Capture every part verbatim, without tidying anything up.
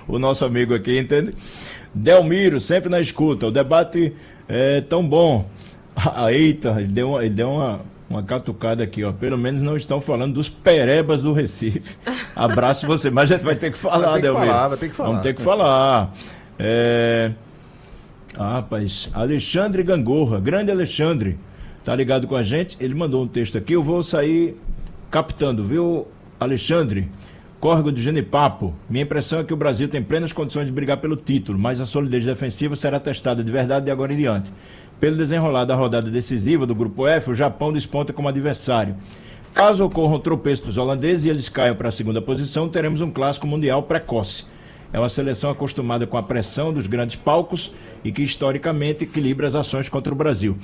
o nosso amigo aqui, entende? Delmiro, sempre na escuta, o debate é tão bom. Ah, eita, ele deu, uma, ele deu uma, uma catucada aqui, ó. Pelo menos não estão falando dos perebas do Recife. Abraço você, mas a gente vai ter que falar, vai ter que Delmiro. falar, vai ter que falar. Vamos ter que falar. É... Ah, rapaz, Alexandre Gangorra, grande Alexandre, tá ligado com a gente? Ele mandou um texto aqui, eu vou sair captando, viu, Alexandre? Córrego de Genipapo, minha impressão é que o Brasil tem plenas condições de brigar pelo título, mas a solidez defensiva será testada de verdade de agora em diante. Pelo desenrolar da rodada decisiva do Grupo F, o Japão desponta como adversário. Caso ocorram tropeços dos holandeses e eles caiam para a segunda posição, teremos um clássico mundial precoce. É uma seleção acostumada com a pressão dos grandes palcos e que historicamente equilibra as ações contra o Brasil.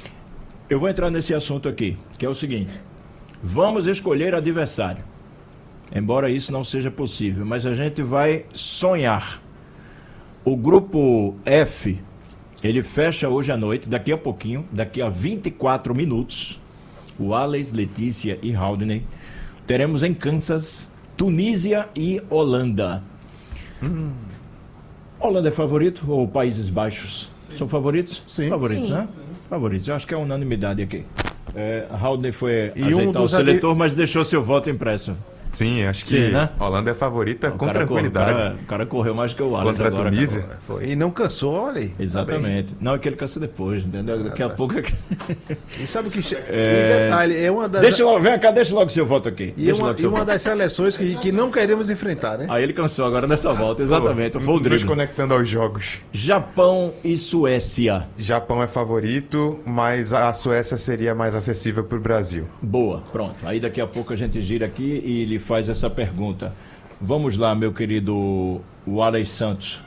Eu vou entrar nesse assunto aqui, que é o seguinte: vamos escolher adversário. Embora isso não seja possível, mas a gente vai sonhar. O grupo F, ele fecha hoje à noite, daqui a pouquinho, daqui a vinte e quatro minutos, o Alex, Letícia e Haldney, teremos em Kansas, Tunísia e Holanda. Hum. Holanda é favorito ou Países Baixos? Sim. São favoritos? Sim. Favoritos, Sim. né? Sim. Favoritos. Eu acho que é unanimidade aqui. É, Haldney foi e ajeitar um o seletor, adi... mas deixou seu voto impresso. Sim, acho que Sim, né? a Holanda é favorita o com cara tranquilidade. Corre, o, cara, o cara correu mais que o Alex contra agora, a Tunísia. Cara. Foi. E não cansou, olha aí. Exatamente. Tá, não, é que ele cansou depois, entendeu? Daqui a pouco... E sabe que... É... Em detalhe, é uma das... Deixa logo, vem cá, deixa logo seu voto aqui. E, uma, e uma voto. das seleções que, que não queremos enfrentar, né? Aí ele cansou agora nessa volta, exatamente. Foi o Nos conectando aos jogos. Japão e Suécia. Japão é favorito, mas a Suécia seria mais acessível para o Brasil. Boa, pronto. Aí daqui a pouco a gente gira aqui e lhe faz essa pergunta. Vamos lá, meu querido Wallace Santos.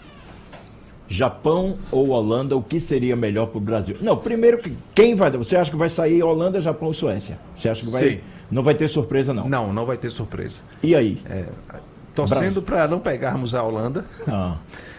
Japão ou Holanda, o que seria melhor para o Brasil? Não, primeiro, quem vai... Você acha que vai sair Holanda, Japão ou Suécia? Você acha que vai... Sim. Não vai ter surpresa, não? Não, não vai ter surpresa. E aí? É, torcendo para não pegarmos a Holanda. Ah.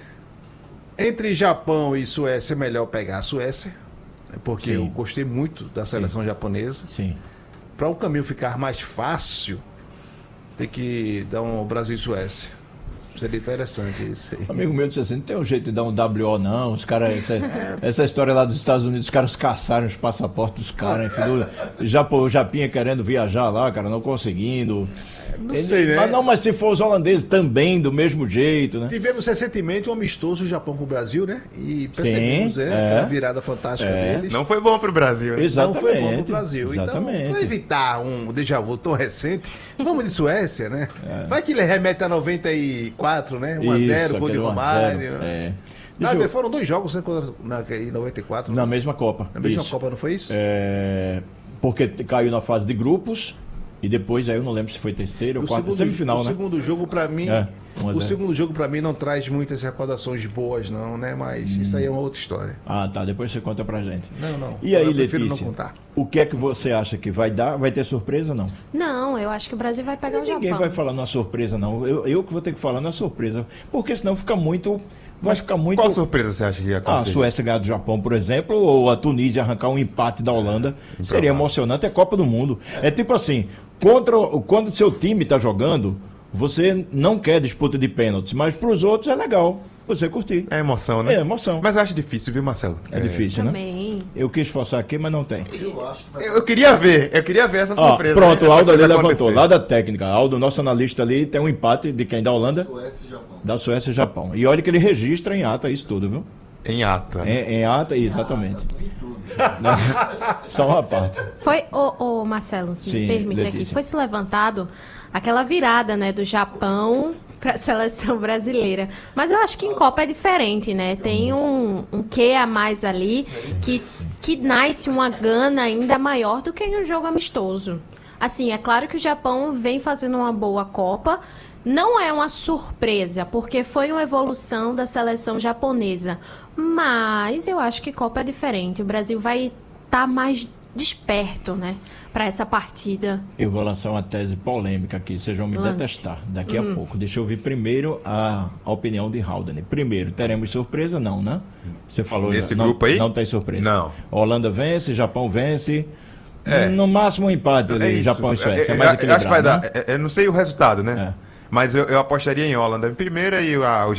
Entre Japão e Suécia, é melhor pegar a Suécia, porque Sim. eu gostei muito da seleção Sim. japonesa. Sim. Para o caminho ficar mais fácil, tem que dar um Brasil e Suécia. Seria interessante isso aí. Amigo meu disse assim, não tem um jeito de dar um W O não, os caras, essa, essa história lá dos Estados Unidos, os caras caçaram os passaportes dos caras, enfim, já o Japinha querendo viajar lá, cara, não conseguindo. Não Ele, sei, né? Mas não, mas se for os holandeses também, do mesmo jeito, né? Tivemos recentemente um amistoso Japão com o Brasil, né? E percebemos Sim, né, é. a virada fantástica É. deles. Não foi bom para o Brasil, né? Exatamente. Não foi bom pro Brasil. Exatamente. Então, para evitar um déjà vu tão recente, vamos de Suécia, né? É. Vai que ele remete a noventa e quatro, né? um a zero, gol de Romário. É. Não, eu... Foram dois jogos né, na, em noventa e quatro. Na né? mesma Copa. Na mesma isso. Copa, não foi isso? É... Porque caiu na fase de grupos. E depois, aí eu não lembro se foi terceiro ou quarto, semifinal, o né? O segundo jogo, pra mim, é, o segundo jogo, pra mim, não traz muitas recordações boas, não, né? Mas hum. isso aí é uma outra história. Ah, tá. Depois você conta pra gente. Não, não. E aí, eu prefiro Letícia, não contar. O que é que você acha que vai dar? Vai ter surpresa ou não? Não, eu acho que o Brasil vai pegar o Japão. Ninguém vai falar na surpresa, não. Eu, eu que vou ter que falar na surpresa. Porque senão fica muito... Vai Mas ficar muito... Qual surpresa você acha que ia acontecer? Ah, a Suécia ganhar do Japão, por exemplo, ou a Tunísia arrancar um empate da Holanda. É, seria emocionante, é Copa do Mundo. É tipo assim, contra, quando seu time está jogando, você não quer disputa de pênaltis, mas para os outros é legal você curtir. É emoção, né? É emoção. Mas eu acho difícil, viu, Marcelo? É, é difícil, também. Né? Eu quis forçar aqui, mas não tem. Eu, acho que vai... eu, eu queria ver, eu queria ver essa Ó, surpresa. pronto, né? o Aldo ali levantou. Acontecer. Lá da técnica, Aldo, nosso analista ali, tem um empate de quem? Da Holanda? Suécia e Japão. Da Suécia e Japão. E olha que ele registra em ata isso tudo, viu? Em ata. Em, em ata, exatamente. Só uma parte. Foi, ô, ô Marcelo, se Sim, me permite Letícia. aqui, foi se levantado aquela virada, né, do Japão para a seleção brasileira. Mas eu acho que em Copa é diferente, né? Tem um, um quê a mais ali que, que nasce uma gana ainda maior do que em um jogo amistoso. Assim, é claro que o Japão vem fazendo uma boa Copa. Não é uma surpresa, porque foi uma evolução da seleção japonesa. Mas eu acho que Copa é diferente. O Brasil vai estar tá mais desperto, né, para essa partida. Eu vou lançar uma tese polêmica aqui, vocês vão me Lance. detestar daqui Hum. a pouco. Deixa eu ouvir primeiro a, a opinião de Haldane. Primeiro, teremos surpresa? Não, né? Você falou... Nesse não, grupo aí? Não tem surpresa. Não. Holanda vence, Japão vence. É. No máximo um empate ali, É isso. Japão e Suécia. É, Eu- mais eu equilibrado, acho que vai né? dar. Eu- Eu não sei o resultado, né? É. Mas eu, eu apostaria em Holanda em primeira e a, o